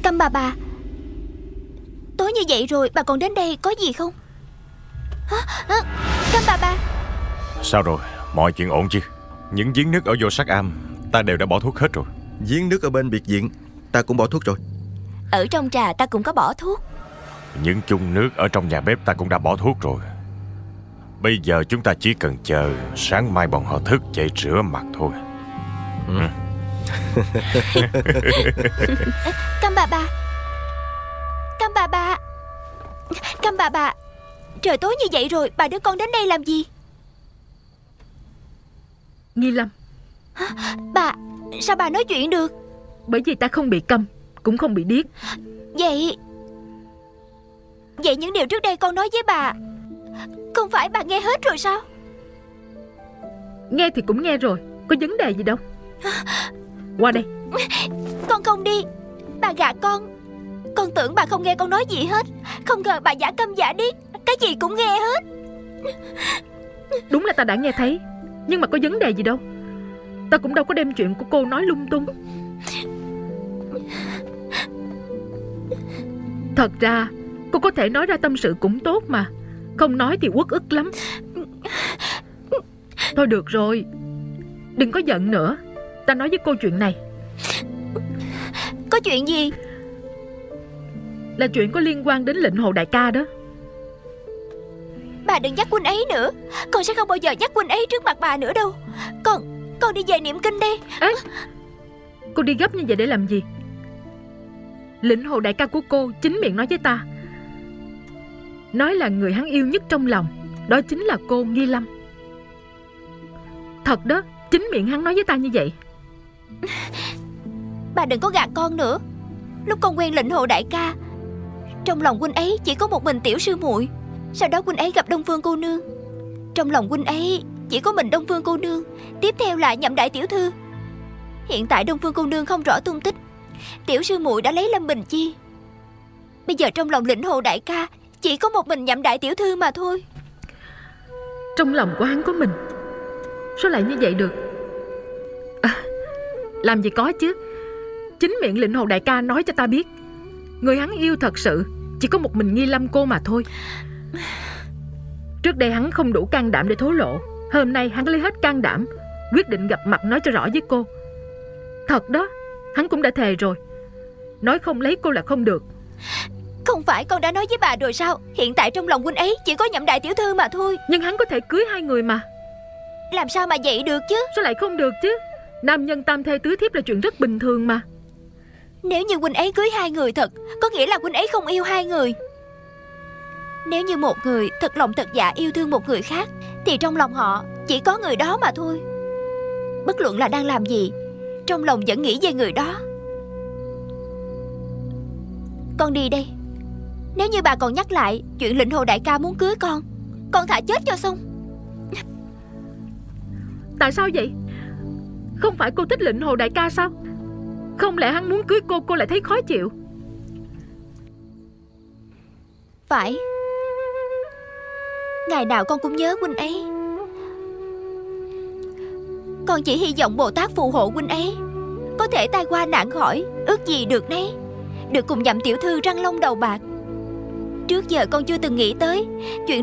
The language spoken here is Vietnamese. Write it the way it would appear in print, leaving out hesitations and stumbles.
Câm bà. Tối như vậy rồi bà còn đến đây có gì không? Câm bà. Sao rồi, mọi chuyện ổn chứ? Những giếng nước ở vô Sắc Am ta đều đã bỏ thuốc hết rồi. Giếng nước ở bên biệt viện ta cũng bỏ thuốc rồi. Ở trong trà ta cũng có bỏ thuốc. Những chung nước ở trong nhà bếp ta cũng đã bỏ thuốc rồi. Bây giờ chúng ta chỉ cần chờ sáng mai bọn họ thức dậy rửa mặt thôi. Câm bà. Câm bà. Trời tối như vậy rồi bà đưa con đến đây làm gì? Nghi Lâm. Bà, sao bà nói chuyện được? Bởi vì ta không bị câm, cũng không bị điếc. Vậy những điều trước đây con nói với bà, không phải bà nghe hết rồi sao? Nghe thì cũng nghe rồi, có vấn đề gì đâu. Qua đây. Con không đi. Bà gạt con. Con tưởng bà không nghe con nói gì hết. Không ngờ bà giả câm giả điếc, cái gì cũng nghe hết. Đúng là ta đã nghe thấy, nhưng mà có vấn đề gì đâu. Ta cũng đâu có đem chuyện của cô nói lung tung. Thật ra cô có thể nói ra tâm sự cũng tốt mà. Không nói thì uất ức lắm. Thôi được rồi, đừng có giận nữa. Ta nói với cô chuyện này. Có chuyện gì? Là chuyện có liên quan đến Lệnh Hồ đại ca đó. Bà đừng nhắc huynh ấy nữa. Con sẽ không bao giờ nhắc huynh ấy trước mặt bà nữa đâu. Con đi về niệm kinh đây. Ê, cô đi gấp như vậy để làm gì? Lệnh Hồ đại ca của cô chính miệng nói với ta, nói là người hắn yêu nhất trong lòng đó chính là cô Nghi Lâm. Thật đó, chính miệng hắn nói với ta như vậy. Bà đừng có gạt con nữa. Lúc con quen Lệnh Hồ đại ca, trong lòng huynh ấy chỉ có một mình tiểu sư muội. Sau đó huynh ấy gặp Đông Phương cô nương. Trong lòng huynh ấy chỉ có mình Đông Phương cô nương. Tiếp theo là Nhậm đại tiểu thư. Hiện tại Đông Phương cô nương không rõ tung tích. Tiểu sư muội đã lấy Lâm Bình Chi. Bây giờ trong lòng Lệnh Hồ đại ca chỉ có một mình Nhậm đại tiểu thư mà thôi. Trong lòng của hắn có mình, sao lại như vậy được? Làm gì có chứ. Chính miệng Lệnh Hồ đại ca nói cho ta biết, người hắn yêu thật sự chỉ có một mình Nghi Lâm cô mà thôi. Trước đây hắn không đủ can đảm để thổ lộ. Hôm nay hắn lấy hết can đảm, quyết định gặp mặt nói cho rõ với cô. Thật đó, hắn cũng đã thề rồi, nói không lấy cô là không được. Không phải con đã nói với bà rồi sao? Hiện tại trong lòng huynh ấy chỉ có Nhậm đại tiểu thư mà thôi. Nhưng hắn có thể cưới hai người mà. Làm sao mà vậy được chứ? Sao lại không được chứ? Nam nhân tam thê tứ thiếp là chuyện rất bình thường mà. Nếu như huynh ấy cưới hai người thật, có nghĩa là huynh ấy không yêu hai người. Nếu như một người thật lòng thật dạ yêu thương một người khác, thì trong lòng họ chỉ có người đó mà thôi. Bất luận là đang làm gì, trong lòng vẫn nghĩ về người đó. Con đi đây. Nếu như bà còn nhắc lại chuyện Lệnh Hồ đại ca muốn cưới con thà chết cho xong. Tại sao vậy? Không phải cô thích Lệnh Hồ đại ca sao? Không lẽ hắn muốn cưới cô lại thấy khó chịu? Phải. Ngày nào con cũng nhớ huynh ấy. Con chỉ hy vọng Bồ Tát phù hộ huynh ấy có thể tai qua nạn khỏi, ước gì được nấy, được cùng Nhậm tiểu thư răng long đầu bạc. Trước giờ con chưa từng nghĩ tới chuyện